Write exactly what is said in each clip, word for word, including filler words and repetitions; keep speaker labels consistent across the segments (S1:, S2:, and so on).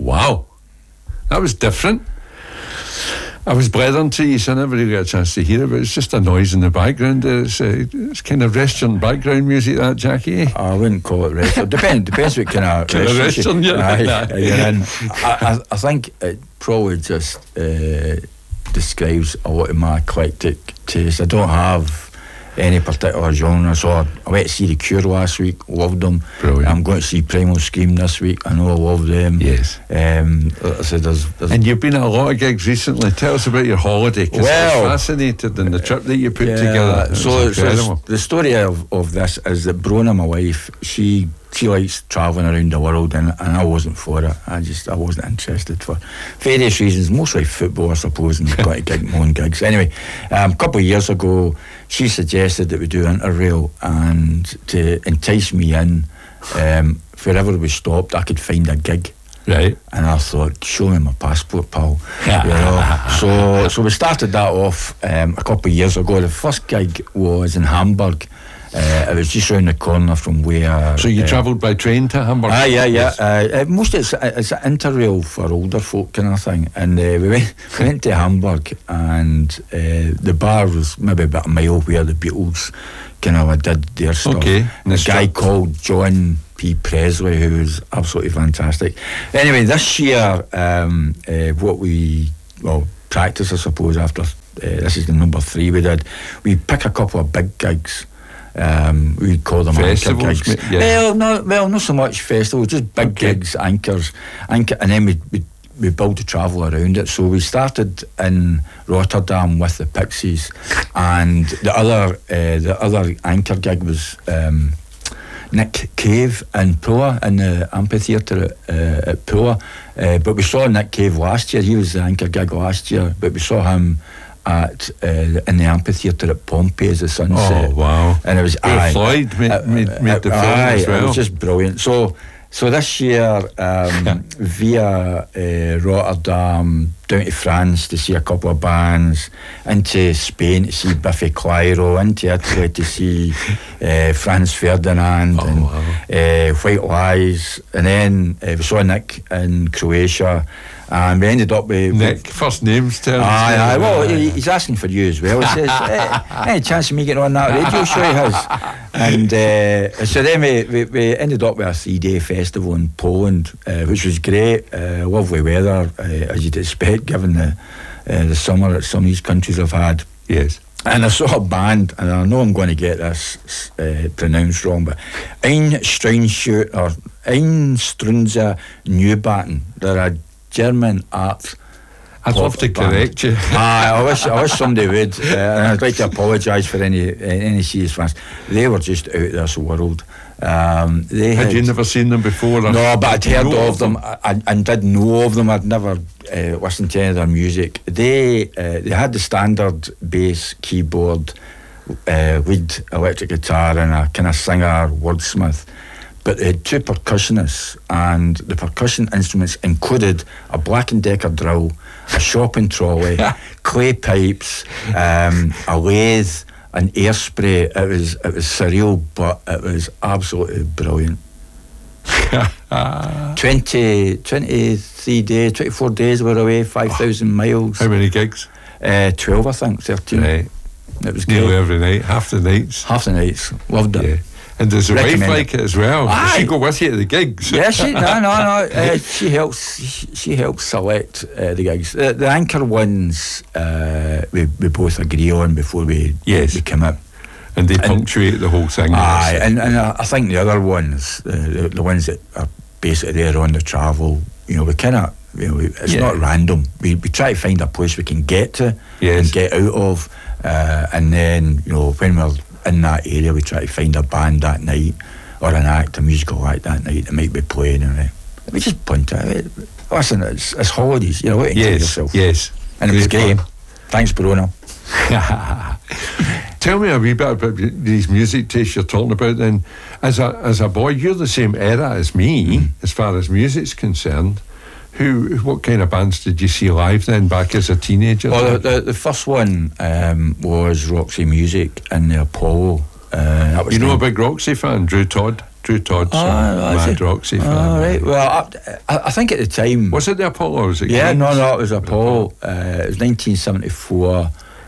S1: Wow, that was different. I was blethering to you, so I never really got a chance to hear it, but it's just a noise in the background. It's, uh, it's kind of restaurant background music, that, Jackie.
S2: I wouldn't call it restaurant. Depends, depends what kind of
S1: kind
S2: restaurant,
S1: restaurant
S2: you,
S1: you're,
S2: aye, you're in. I, I, I think it probably just uh, describes a lot of my eclectic taste. I don't have any particular genre, so I, I went to see The Cure last week, loved them.
S1: Brilliant.
S2: I'm going to see Primal Scream this week, I know I love them.
S1: Yes.
S2: Um, I said there's, there's
S1: and you've been at a lot of gigs recently. Tell us about your holiday, because
S2: well,
S1: I was fascinated in the trip that you put
S2: yeah,
S1: together.
S2: So,
S1: so
S2: the story of, of this is that Brona, my wife, she she likes travelling around the world, and, and I wasn't for it. I just I wasn't interested for various reasons, mostly football, I suppose, and got to gig my own gigs. Anyway, um, a couple of years ago, she suggested that we do Interrail, and to entice me in, um, wherever we stopped, I could find a gig.
S1: Right.
S2: And I thought, show me my passport, pal. You know? So so we started that off um, a couple of years ago. The first gig was in Hamburg. Uh, it was just round the corner from where.
S1: So you
S2: uh,
S1: travelled by train to Hamburg?
S2: Ah, yeah, yeah. Uh, uh, mostly it's, it's an Interrail for older folk kind of thing. And uh, we, went, we went to Hamburg, and uh, the bar was maybe about a mile where the Beatles kind of did their stuff.
S1: Okay.
S2: And a guy called John P. Presley, who was absolutely fantastic. Anyway, this year, um, uh, what we, well, practice, I suppose, after, uh, this is the number three we did, we pick a couple of big gigs. Um, we call them
S1: festivals,
S2: anchor gigs.
S1: Yeah.
S2: Well, no, well, not so much festivals, just big okay. gigs, anchors, anchor, and then we, we we build the travel around it. So we started in Rotterdam with the Pixies, and the other uh, the other anchor gig was um, Nick Cave in Pula, in the amphitheatre at, uh, at Pula. Uh, but we saw Nick Cave last year. He was the anchor gig last year, but we saw him at uh, in the amphitheatre at Pompeii as the sunset.
S1: Oh wow!
S2: And it was
S1: aye, Floyd made, uh, made, made the film
S2: aye,
S1: as well.
S2: It was just brilliant. So so this year um, via uh, Rotterdam down to France to see a couple of bands, into Spain to see Biffy Clyro, into Italy to see uh, Franz Ferdinand
S1: oh,
S2: and
S1: wow.
S2: uh, White Lies, and then uh, we saw Nick in Croatia. And we ended up with
S1: Nick,
S2: with,
S1: first names tell us.
S2: Aye, aye, well, he, he's asking for you as well. He says, hey, any chance of me getting on that radio show? He has. And uh, so then we, we, we ended up with a three-day festival in Poland, uh, which was great, uh, lovely weather, uh, as you'd expect, given the uh, the summer that some of these countries have had.
S1: Yes.
S2: And I saw a band, and I know I'm going to get this uh, pronounced wrong, but Einsteinshut or Einstrunza Neubauten. They're a German art.
S1: I'd love to band. correct you.
S2: ah, I wish I wish somebody would. Uh, and I'd like to apologise for any uh, any serious fans. They were just out of this world. Um, they
S1: had,
S2: had
S1: you never seen them before?
S2: No, but I'd heard of them, them. I, I did know of them. I'd never uh, listened to any of their music. They uh, they had the standard bass, keyboard, uh, lead electric guitar, and a kind of singer, wordsmith. But they had two percussionists, and the percussion instruments included a Black and Decker drill, a shopping trolley, clay pipes, um, a lathe, an air spray. It was it was surreal, but it was absolutely brilliant. twenty, twenty-three days, twenty-four days we were away, five thousand oh, miles.
S1: How many gigs?
S2: Uh, twelve, I think, thirteen.
S1: Right.
S2: It was
S1: nearly
S2: great.
S1: every night, half the nights.
S2: Half the nights, loved it.
S1: Yeah. And does the wife like
S2: it.
S1: it as well?
S2: Aye.
S1: Does she go with you to the gigs?
S2: Yeah, she no no no. Uh, she helps. She, she helps select uh, the gigs. The, the anchor ones uh, we we both agree on before we
S1: yes.
S2: we commit.
S1: And they
S2: and,
S1: punctuate the whole thing.
S2: Aye, and and uh, I think the other ones, uh, the the ones that are basically there on the travel, you know, we kind of, you know, it's yeah. not random. We we try to find a place we can get to
S1: yes.
S2: and get out of, uh, and then you know when we're in that area, we try to find a band that night or an act, a musical act that night that might be playing, and uh, we just punt it. Listen, it's, it's holidays, you know, what
S1: yes,
S2: yourself.
S1: Yes,
S2: and it was great. Fun. Thanks, Bruno.
S1: Tell me a wee bit about these music tastes you're talking about. Then, as a as a boy, you're the same era as me mm. as far as music's concerned. Who, what kind of bands did you see live then, back as a teenager?
S2: Well, the, the, the first one um, was Roxy Music in the Apollo. Uh, that was
S1: you know
S2: the,
S1: a big Roxy fan, Drew Todd? Drew Todd's
S2: Oh,
S1: song,
S2: I
S1: Mad
S2: see.
S1: Roxy fan.
S2: Oh, right. Well, I, I think at the time...
S1: Was it the Apollo or was it
S2: Yeah,
S1: Queen's?
S2: no, no, it was Apollo. Uh, it was nineteen seventy-four,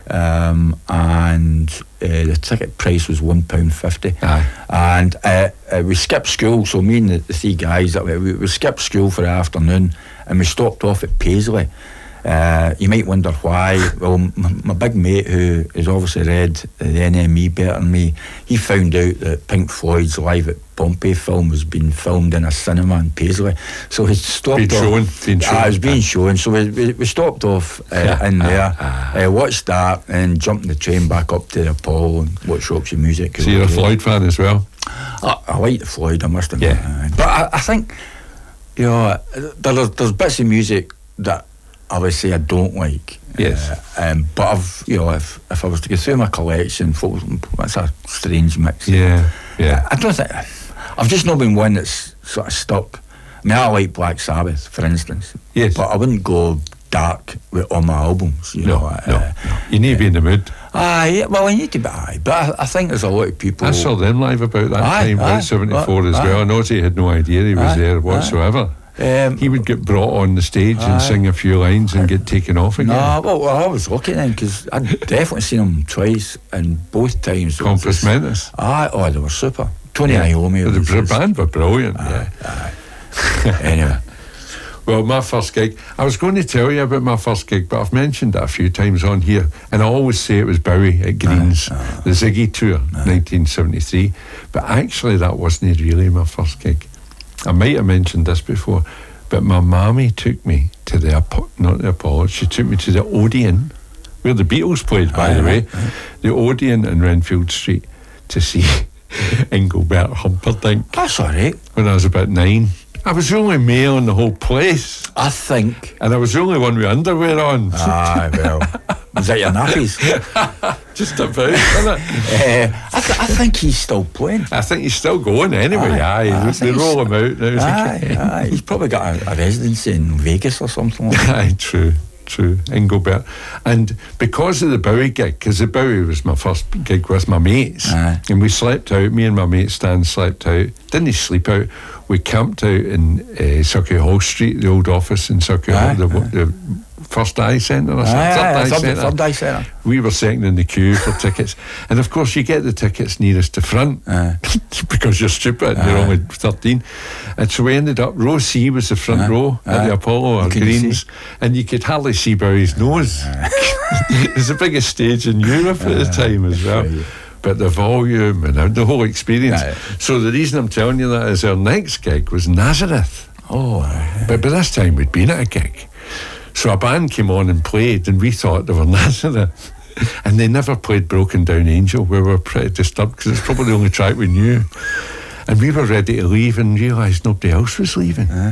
S2: um, and uh, the ticket price was one pound fifty.
S1: Aye.
S2: And uh, uh, we skipped school, so me and the, the three guys, that we, we skipped school for the afternoon, and we stopped off at Paisley. Uh, you might wonder why. Well, m- my big mate, who has obviously read the N M E better than me, he found out that Pink Floyd's Live at Pompeii film was being filmed in a cinema in Paisley. So he stopped
S1: Been
S2: off.
S1: shown, been shown.
S2: Ah, it was being shown. So we, we, we stopped off uh,
S1: Yeah.
S2: in there,
S1: Ah,
S2: uh, watched that, and jumped in the train back up to the Apollo and watched Roxy Music.
S1: So you're a Floyd fan as well?
S2: I, I like the Floyd, I must admit.
S1: Yeah.
S2: But I, I think, you know, there, there's bits of music that I would say I don't like.
S1: Yes.
S2: Uh, um, but I've, you know, if if I was to go through my collection, folk, that's a strange mix.
S1: Yeah, yeah.
S2: I, I don't think, I've just not been one that's sort of stuck. I mean, I like Black Sabbath, for instance.
S1: Yes.
S2: But I wouldn't go dark with all my albums, you
S1: No,
S2: know.
S1: no,
S2: uh,
S1: no. You need to be in the mood.
S2: Aye, well, I need to be, aye. But I, I think there's a lot of people...
S1: I saw them live about that
S2: Aye,
S1: time,
S2: aye,
S1: about seventy-four
S2: aye,
S1: as well.
S2: aye.
S1: And Ozzy had no idea he was
S2: Aye,
S1: there
S2: aye.
S1: whatsoever.
S2: Um,
S1: He would get brought on the stage and
S2: Aye.
S1: sing a few lines and get taken off again.
S2: No, well, well, I was lucky then, because I'd definitely seen them twice, and both times... it was
S1: Compass
S2: just-
S1: Menace.
S2: Aye, oh, they were super. Tony
S1: Yeah.
S2: Iommi
S1: The
S2: was
S1: br-
S2: just-
S1: band were brilliant.
S2: Aye,
S1: Yeah.
S2: aye. Anyway.
S1: Well, my first gig, I was going to tell you about my first gig, but I've mentioned it a few times on here, and I always say it was Bowie at Greens,
S2: Aye,
S1: the Ziggy Tour, nineteen seventy-three. But actually, that wasn't really my first gig. I might have mentioned this before, but my mammy took me to the, Apo- not the Apollo, she took me to the Odeon, where the Beatles played, by
S2: Aye,
S1: the way,
S2: aye, aye.
S1: the Odeon in Renfield Street, to see Engelbert Humperdinck
S2: That's all right.
S1: when I was about nine. I was the only male in the whole place.
S2: I think...
S1: And I was the only one with underwear on.
S2: Aye, well... Was that your nappies?
S1: Just about, isn't it?
S2: uh, I, th- I think he's still playing.
S1: I think he's still going anyway.
S2: Aye,
S1: Aye,
S2: I
S1: they,
S2: think
S1: they roll
S2: he's-
S1: him out now.
S2: Aye, aye. He's probably got a, a residency in Vegas or something like that.
S1: Aye, true, true. Engelbert. And because of the Bowie gig, because the Bowie was my first gig with my mates,
S2: Aye.
S1: and we slept out, me and my mate Stan slept out. Didn't he sleep out? We camped out in uh, Sucky Hall Street, the old office in Sucky Hall,
S2: Aye,
S1: the,
S2: aye.
S1: the First Eye Centre or something.
S2: Aye,
S1: Third
S2: aye,
S1: Eye
S2: third,
S1: Centre.
S2: third eye centre.
S1: We were second in the queue for tickets, and of course you get the tickets nearest the front
S2: Aye.
S1: because you're stupid and you're
S2: Aye.
S1: only thirteen. And so we ended up, row C was the front
S2: Aye.
S1: row at
S2: Aye.
S1: the Apollo or
S2: You couldn't
S1: Greens,
S2: see.
S1: and you could hardly see Bowie's nose. It's the biggest stage in Europe at the time as well.
S2: right.
S1: But the volume and the whole experience.
S2: Aye.
S1: So the reason I'm telling you that is our next gig was Nazareth.
S2: Oh, aye.
S1: But by this time we'd been at a gig. So a band came on and played, and we thought they were Nazareth. And they never played Broken Down Angel. We were pretty disturbed because it's probably the only track we knew. And we were ready to leave and realised nobody else was leaving.
S2: Uh-huh.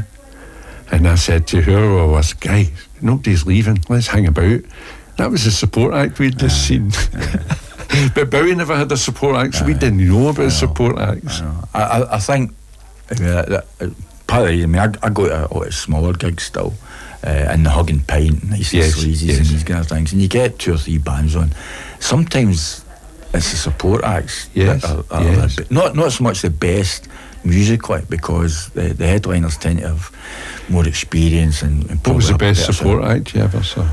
S1: And I said to whoever I was, guys, nobody's leaving, let's hang about. That was the support act we'd just seen. But Bowie never had a support act, so we didn't know about support acts.
S2: I, I, I think I mean, that, that, part of the reason, I mean, I, I go to a lot of smaller gigs still, uh, in the Hug and Pint, Nice and
S1: Yes,
S2: Sleazy's
S1: yes.
S2: and these kind of things, and you get two or three bands on. Sometimes it's the support acts
S1: Yes,
S2: that are, are
S1: yes.
S2: the be- not not so much the best musically, because the, the headliners tend to have more experience and, and
S1: What was the
S2: probably a
S1: best
S2: better
S1: support
S2: sound.
S1: act you ever saw?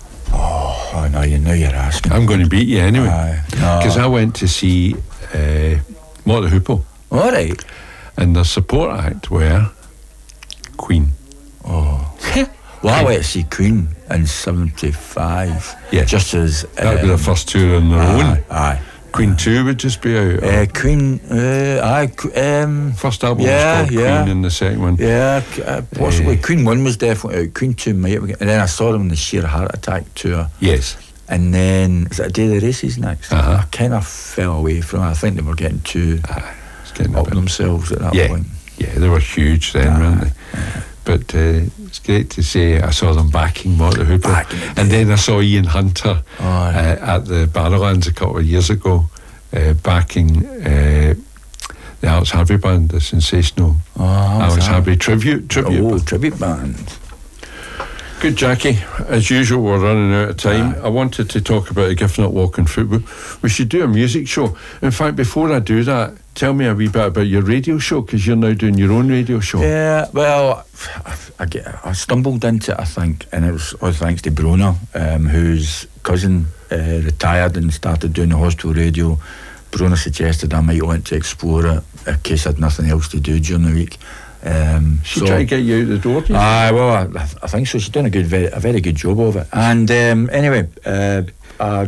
S2: Oh, now you now you're asking.
S1: I'm going to beat you anyway.
S2: Aye. No.
S1: Because I went to see uh, Mott the Hoople,
S2: All right.
S1: and the support act were Queen.
S2: Oh. Well, I went to see Queen in seventy-five.
S1: Yeah.
S2: Just as
S1: That would be the
S2: um,
S1: first tour on their
S2: Aye,
S1: own.
S2: aye.
S1: Queen two would just be out.
S2: Uh, Queen, uh, aye, Qu- um,
S1: First album
S2: yeah,
S1: was called
S2: yeah.
S1: Queen, and the second one.
S2: yeah, c- uh, possibly.
S1: Eh.
S2: Queen one was definitely out. Queen two might have, and then I saw them on the Sheer Heart Attack tour,
S1: Yes.
S2: and then is it A Day of the Races next?
S1: Uh-huh.
S2: I kind of fell away from it. I think they were getting too
S1: Aye, it's getting a
S2: up
S1: bit-
S2: themselves at that
S1: Yeah.
S2: point.
S1: Yeah, they were huge then,
S2: Aye,
S1: weren't they? But uh, it's great to say I saw them backing Mott the Hoople.
S2: Back in the
S1: And then I saw Ian Hunter
S2: Oh, right.
S1: uh, at the Barrowlands a couple of years ago, uh, backing uh, the Alex Harvey Band, the sensational
S2: Oh,
S1: Alex
S2: that-
S1: Harvey tribute. tribute
S2: Oh,
S1: band.
S2: tribute band.
S1: Good, Jackie. As usual, we're running out of time.
S2: Aye.
S1: I wanted to talk about a gift not walking foot. We- We should do a music show. In fact, before I do that, tell me a wee bit about your radio show, because you're now doing your own radio show.
S2: Yeah, well, I, I, get, I stumbled into it, I think, and it was all thanks to Bruno, um, whose cousin uh, retired and started doing the hospital radio. Bruno suggested I might want to explore it in case I had nothing else to do during the week. Um,
S1: she
S2: so,
S1: tried to get you out the door.
S2: Aye, well, I, I think so. She's done a good, very, a very good job of it. And um, anyway, uh, I,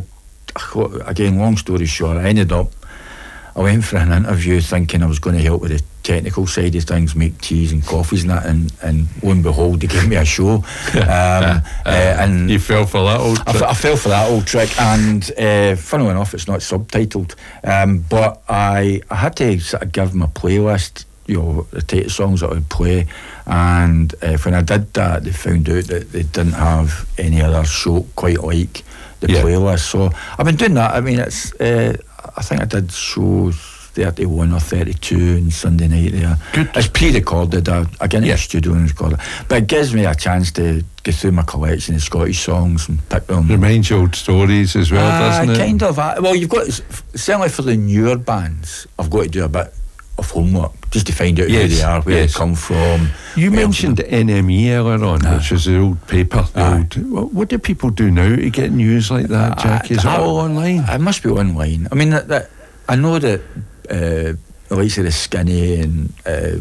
S2: again, long story short, I ended up, I went for an interview thinking I was going to help with the technical side of things, make teas and coffees and that, and, and lo and behold, they gave me a show. Um, uh, and
S1: you fell for that old trick.
S2: I, f- I fell for that old trick, and uh, funnily enough, it's not subtitled. Um, but I, I had to sort of give them a playlist, you know, the type of songs that I would play, and uh, when I did that, they found out that they didn't have any other show quite like the yeah. playlist. So I've been doing that. I mean, it's uh, I think I did shows thirty-one or thirty-two on Sunday night there.
S1: Good.
S2: It's pre-recorded. I, I get in yeah. the studio and record it, but it gives me a chance to go through my collection of Scottish songs and pick them.
S1: Reminds you old stories as well, uh, doesn't it?
S2: Kind of. Uh, well, you've got, certainly for the newer bands, I've got to do a bit of homework just to find out yes, who they are, where yes. they come from.
S1: You mentioned N M E earlier on, uh, which was the old paper. The uh, old, what, what do people do now to get news like that, Jack? Is uh, it all online?
S2: It must be online. I mean, that, that, I know that uh, the likes of the Skinny and uh,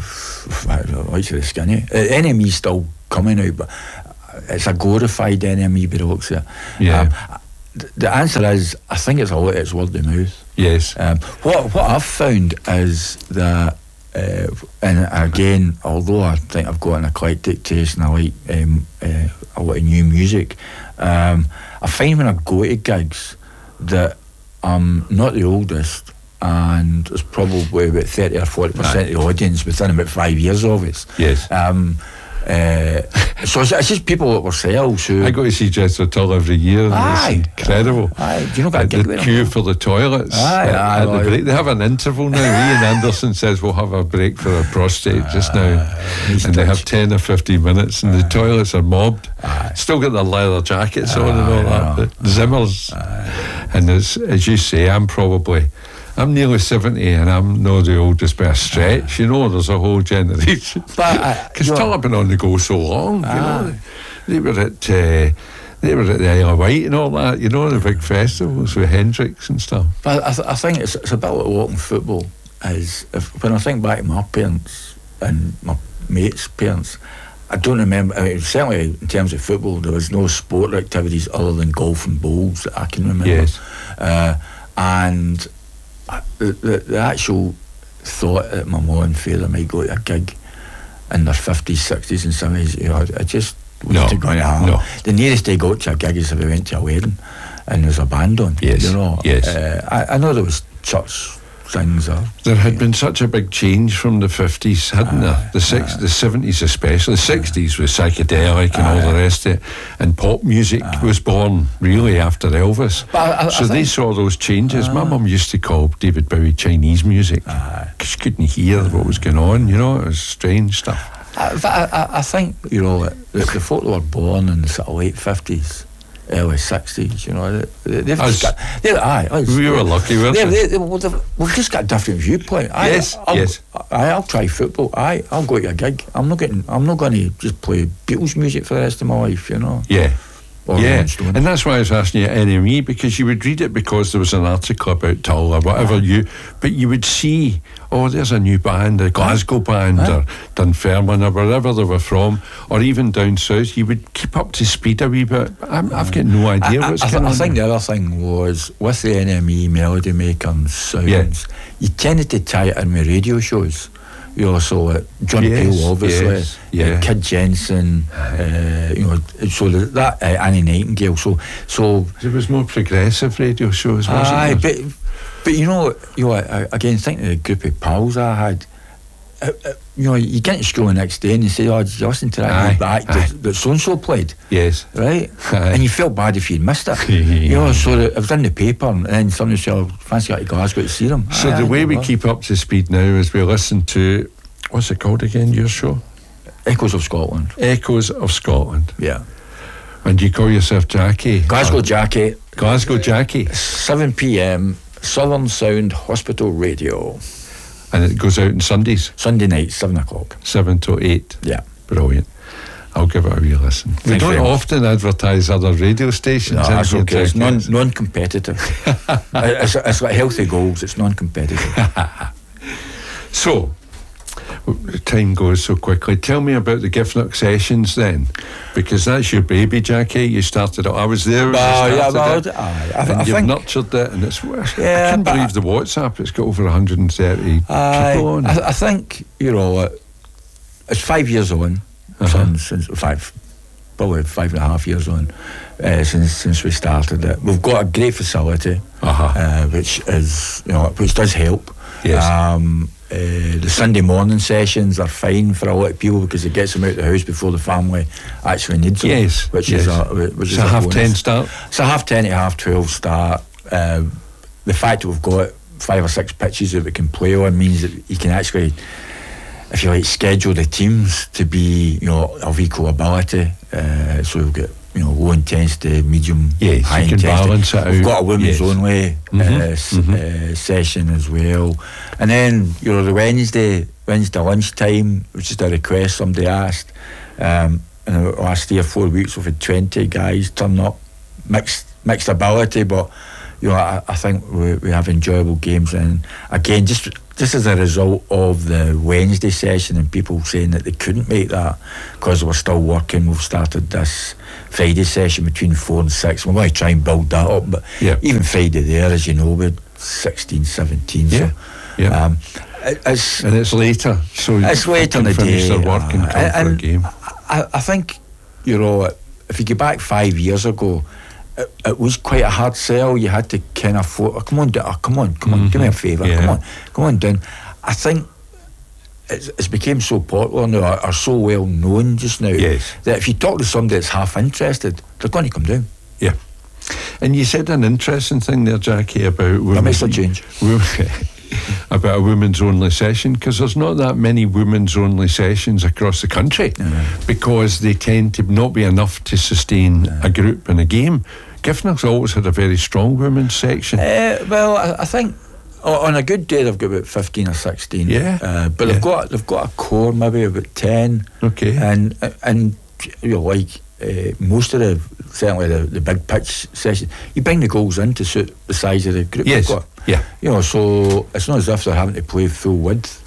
S2: the likes of the Skinny, uh, N M E's still coming out, but it's a glorified N M E by the looks of it.
S1: Yeah.
S2: Um, th- the answer is, I think it's a lot. It's word of mouth.
S1: Yes.
S2: Um, what what I've found is that, uh, and again, although I think I've got an eclectic taste and I like um, uh, a lot of new music, um, I find when I go to gigs that I'm not the oldest, and there's probably about thirty or forty percent of the audience within about five years of us.
S1: Yes.
S2: Um, Uh, so it's, it's just people at ourselves who...
S1: I go to see Jethro Tull every year.
S2: Aye.
S1: It's incredible.
S2: Aye. Do you know that
S1: uh, the queue for the toilets.
S2: Aye,
S1: at,
S2: aye,
S1: at
S2: aye.
S1: the break. They have an interval now. Ian Anderson says we'll have a break for a prostate aye, just now.
S2: Aye.
S1: And they have ten or fifteen minutes and aye. the toilets are mobbed.
S2: Aye.
S1: Still got their leather jackets
S2: aye,
S1: on and all that.
S2: aye.
S1: The Zimmers.
S2: Aye.
S1: And as, as you say, I'm probably... I'm nearly seventy and I'm not the oldest by a stretch, you know, there's a whole generation. Because Tull have been on the go so long, you know. They were at uh, they were at the Isle of Wight and all that, you know, the big festivals with Hendrix and stuff.
S2: But I, th- I think it's, it's a bit like walking football. Is if, when I think back to my parents and my mates' parents, I don't remember, I mean, certainly in terms of football, there was no sport activities other than golf and bowls that I can remember.
S1: Yes.
S2: Uh, and The, the, the actual thought that my mum and father might go to a gig in their fifties, sixties and seventies, you know, I just wasn't
S1: no,
S2: going to happen.
S1: No.
S2: The nearest they got to a gig is if we went to a wedding and there's a band on.
S1: Yes,
S2: you know.
S1: yes.
S2: Uh, I, I know there was church things. Or,
S1: there had been such a big change from the fifties, hadn't uh, there? The six, uh, the seventies especially. The sixties was psychedelic and uh, all the rest of it, and pop music uh, was born really after Elvis.
S2: I, I,
S1: so
S2: I
S1: they saw those changes. Uh, My mum used to call David Bowie Chinese music because uh, she couldn't hear uh, what was going on. You know, it was strange stuff.
S2: I, I, I think you know the, the folk that were born in the sort of late fifties. Early sixties, you know, they, they've
S1: us,
S2: just got. They're, aye, us,
S1: we were lucky, weren't
S2: they?
S1: we?
S2: They, well, we've just got a different viewpoint. I,
S1: yes,
S2: I'll,
S1: yes.
S2: I, I'll try football. I, I'll go to a gig. I'm not getting. I'm not going to just play Beatles music for the rest of my life. You know.
S1: Yeah.
S2: Or
S1: yeah, and that's why I was asking you N M E, because you would read it because there was an article about Tull or whatever, you, but you would see, oh, there's a new band, a Glasgow band,
S2: huh?
S1: or Dunfermline, or wherever they were from, or even down south. You would keep up to speed a wee bit. I'm, I've got no idea
S2: I,
S1: what's
S2: I,
S1: going
S2: I
S1: on.
S2: I think the other thing was, with the N M E Melody Maker and sounds, yeah. you tended to tie it in with radio shows. You know, so uh, John
S1: yes,
S2: Peel, obviously,
S1: yes, yeah.
S2: uh, Kid Jensen, uh, you know, so that uh, Annie Nightingale. So, so
S1: there was more progressive radio shows, wasn't
S2: aye,
S1: there?
S2: but but you know, you know, I, again, think of the group of pals I had. Uh, uh, you know, you get to school the next day and you say, "Oh, did you listen to that
S1: aye,
S2: new back that, that so and so played?"
S1: Yes,
S2: right,
S1: aye.
S2: and you felt bad if you'd missed it. You know, so that it was in the paper, and then somebody said, oh, "Fancy out to Glasgow to see them."
S1: So
S2: aye,
S1: the
S2: aye,
S1: way we
S2: well.
S1: keep up to speed now is we listen to, what's it called again? Your show,
S2: Echoes of Scotland.
S1: Echoes of Scotland.
S2: Yeah.
S1: And you call yourself Jackie?
S2: Glasgow Jackie.
S1: Glasgow Jackie.
S2: seven p.m. Southern Sound Hospital Radio.
S1: And it goes out on Sundays?
S2: Sunday night, seven o'clock.
S1: Seven to eight.
S2: Yeah.
S1: Brilliant. I'll give it a wee listen.
S2: Thanks
S1: we don't
S2: very much.
S1: often advertise other radio stations.
S2: No, that's
S1: in
S2: okay. It's non,
S1: Jackie.
S2: non-competitive. it's, it's like healthy goals. It's non-competitive.
S1: So, the time goes so quickly. Tell me about the Giffnock sessions then, because that's your baby, Jackie. You started it. I was there. When
S2: Well,
S1: you
S2: yeah,
S1: started
S2: well,
S1: it,
S2: I, I,
S1: and
S2: I
S1: you've
S2: think
S1: nurtured it, and it's.
S2: Yeah,
S1: I can't
S2: but
S1: believe the WhatsApp. It's got over one hundred thirty
S2: I,
S1: people on it.
S2: I, I think you know uh, it's five years on
S1: Uh-huh.
S2: since, since five, probably five and a half years on uh, since since we started it. We've got a great facility,
S1: Uh-huh.
S2: uh, which is you know which does help.
S1: Yes.
S2: Um, uh, the Sunday morning sessions are fine for a lot of people because it gets them out of the house before the family actually needs them.
S1: Yes,
S2: which
S1: yes.
S2: is a which
S1: It's
S2: is
S1: a half
S2: bonus.
S1: ten start.
S2: It's a half ten to half twelve start. Uh, the fact that we've got five or six pitches that we can play on means that you can actually, if you like, schedule the teams to be, you know, of equal ability. Uh, so we've got, you know, low intensity, medium,
S1: Yes,
S2: high
S1: you can
S2: intensity.
S1: balance it
S2: We've
S1: out.
S2: got a women's
S1: Yes.
S2: only
S1: Mhm,
S2: uh, s-
S1: mhm.
S2: uh, session as well. And then, you know, the Wednesday, Wednesday lunchtime, which is a request somebody asked. Um, in the last three or four weeks, we've had twenty guys turn up, mixed mixed ability, but you know, I, I think we, we have enjoyable games. And again, just just as a result of the Wednesday session and people saying that they couldn't make that because they were still working, we've started this Friday session between four and six. We're going to try and build that up, but
S1: Yeah.
S2: even Friday there, as you know, we're sixteen, seventeen.
S1: Yeah,
S2: So,
S1: yeah.
S2: Um, it- it's
S1: And it's later, so
S2: it's
S1: you
S2: later in
S1: can
S2: the
S1: finish
S2: day.
S1: their work and
S2: uh,
S1: come for a
S2: and
S1: game.
S2: I, I think, you know, if you go back five years ago, it, it was quite a hard sell. You had to kind of, fo- oh, come on, oh, come on, come on, do me a favour,
S1: Yeah.
S2: come on, come on down. I think it's, it's became so popular now, or, or so well known just now,
S1: Yes.
S2: that if you talk to somebody that's half interested, they're going to come down.
S1: Yeah. And you said an interesting thing there, Jackie, about women.
S2: That makes a change.
S1: About a women's only session, because there's not that many women's only sessions across the country, because they tend to not be enough to sustain a group in a game. Giffnock's always had a very strong women's section.
S2: Uh, well, I, I think o- on a good day they've got about fifteen or sixteen.
S1: Yeah.
S2: uh, but
S1: Yeah.
S2: they've got they've got a core maybe about ten.
S1: Okay.
S2: and and you know, like uh, most of the certainly the, the big pitch session, you bring the goals in to suit the size of the group
S1: Yes.
S2: you've got.
S1: Yeah.
S2: You know, so it's not as if they're having to play full width.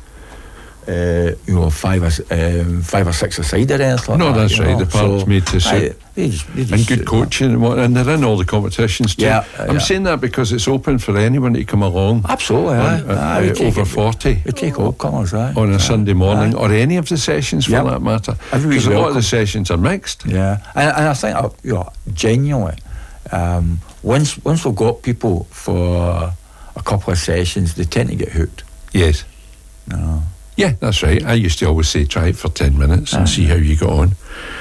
S2: Uh, you know, five or s- um, five or six aside or anything like
S1: No,
S2: that.
S1: that's
S2: you
S1: right.
S2: know.
S1: The part's made to suit.
S2: aye, they just- they
S1: And
S2: just
S1: good
S2: suit
S1: coaching, and, what, and they're in all the competitions too.
S2: Yeah, uh,
S1: I'm
S2: yeah.
S1: saying that because it's open for anyone to come along.
S2: that. Absolutely, aye.
S1: on, uh,
S2: Aye, we
S1: uh,
S2: take
S1: over
S2: it-
S1: forty
S2: We take all colours, aye.
S1: on a
S2: Aye.
S1: Sunday morning,
S2: Aye.
S1: or any of the sessions for
S2: Yep.
S1: that matter.
S2: Everybody's
S1: Because a lot of
S2: welcome.
S1: the sessions are mixed.
S2: Yeah, and, and I think, uh, you know, genuinely, um, once once we've got people for a couple of sessions, they tend to get hooked.
S1: Yes.
S2: No.
S1: Yeah, that's right. I used to always say try it for ten minutes and
S2: Aye.
S1: see how you got on.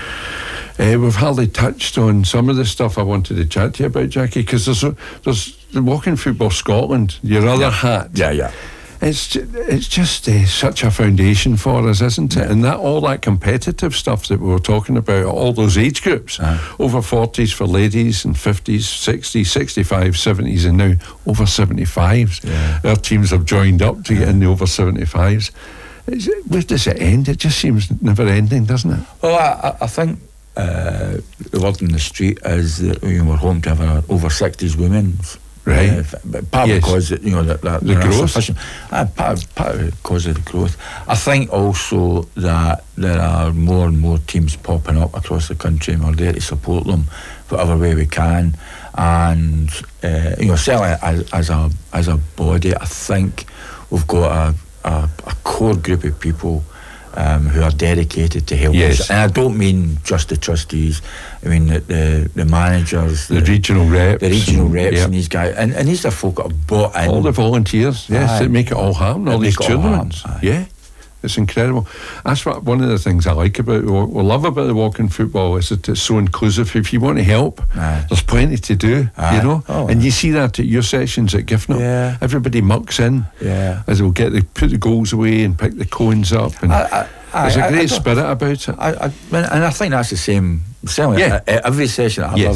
S1: Uh, we've hardly touched on some of the stuff I wanted to chat to you about, Jackie, because there's a, there's the Walking Football Scotland, your other hat.
S2: Yeah, yeah.
S1: It's ju- it's just uh, such a foundation for us, isn't it?
S2: Yeah.
S1: And that all that competitive stuff that we were talking about, all those age groups,
S2: Aye.
S1: over forties for ladies and fifties, sixties, sixty-fives, seventies, and now over seventy-fives.
S2: Yeah.
S1: Our teams have joined up to get in the over seventy-fives. Is it, where does it end? It just seems never ending, doesn't it?
S2: Well, I, I- I think uh, the word in the street is that you know, we're home to have an over sixties women's.
S1: Right.
S2: Uh, f- but part
S1: Yes.
S2: because you know that, that
S1: The
S2: there are
S1: growth.
S2: sufficient- Uh, part part of it because of the growth. I think also that there are more and more teams popping up across the country, and we're there to support them whatever way we can. And uh, you know, certainly as, as a as a body, I think we've got a a, a core group of people um, who are dedicated to help
S1: Yes.
S2: us. And I don't mean just the trustees. I mean the the, the managers,
S1: The, regional reps.
S2: the regional
S1: and-
S2: reps
S1: yep.
S2: and these guys, and, and these are folk that have bought in.
S1: all the volunteers, yes,
S2: Aye.
S1: that make it all happen, all
S2: That
S1: these
S2: make it all
S1: tournaments.
S2: happen, aye.
S1: Yeah, it's incredible. That's what one of the things I like about, we love about the Walking Football is that it's so inclusive. If you want to help,
S2: Aye.
S1: there's plenty to do,
S2: Aye.
S1: you know.
S2: Oh,
S1: and
S2: aye.
S1: you see that at your sessions at Giffnock.
S2: Yeah.
S1: Everybody mucks in.
S2: Yeah.
S1: As they'll get the put the goals away and pick the cones up, and
S2: I- I-
S1: there's
S2: I-
S1: a
S2: I
S1: great
S2: don't-
S1: spirit about it.
S2: I, I, and I think that's the same. Certainly,
S1: Yeah.
S2: uh, every session that I've
S1: Yes.
S2: ever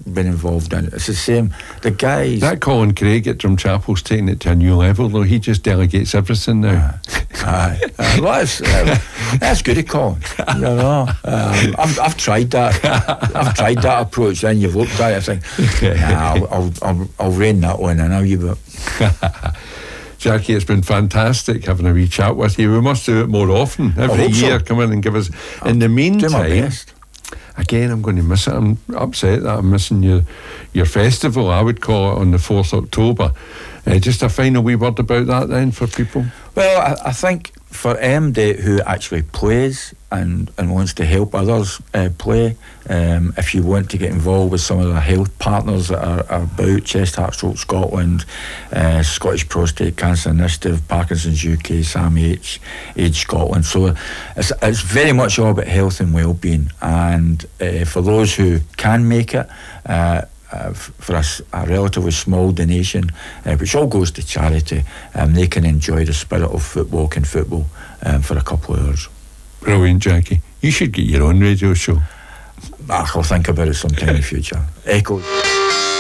S2: been involved in. It's the same. The guys.
S1: That Colin Craig at Drumchapel's taking it to a new level, though. He just delegates everything now.
S2: Aye. Uh, uh, well, that's, uh, that's good at Colin. You know, um, I've, I've tried that. I've tried that approach. Then you've looked at it and think, nah, I'll, I'll, I'll, I'll rein that one in. I'll you
S1: Jackie, it's been fantastic having a wee chat with you. We must do it more often. Every year, so. Come in and give us. I'll in the meantime,
S2: do my best.
S1: Again, I'm going to miss it. I'm upset that I'm missing your your festival, I would call it, on the fourth of October. Uh, just a final wee word about that then for people.
S2: Well, I, I think for M D who actually plays and, and wants to help others uh, play, um, if you want to get involved with some of the health partners that are, are about, Chest, Heart, Stroke Scotland, uh, Scottish Prostate Cancer Initiative, Parkinson's U K, SAM H, Age Scotland. So it's, it's very much all about health and well-being. And uh, for those who can make it, uh, Uh, f- for a, a relatively small donation, uh, which all goes to charity, um, they can enjoy the spirit of football, can football, um, for a couple of hours.
S1: Brilliant, Jackie. You should get your own radio show.
S2: I'll think about it sometime in the future. Echo.